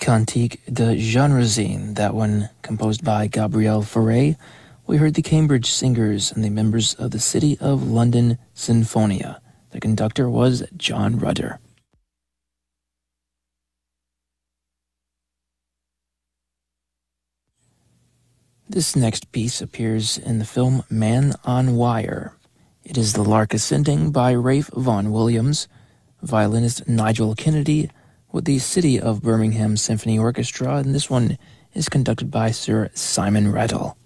Cantique de Genresine, that one composed by Gabriel Fauré. We heard the Cambridge Singers and the members of the City of London Sinfonia. The conductor was John Rutter. This next piece appears in the film Man on Wire. It is The Lark Ascending by Ralph Vaughan Williams, violinist Nigel Kennedy, with the City of Birmingham Symphony Orchestra, and this one is conducted by Sir Simon Rattle.